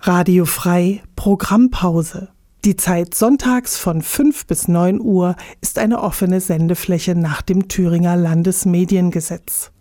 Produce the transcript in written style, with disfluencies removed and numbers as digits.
Radio Frei Programmpause. Die Zeit sonntags von 5 bis 9 Uhr ist eine offene Sendefläche nach dem Thüringer Landesmediengesetz.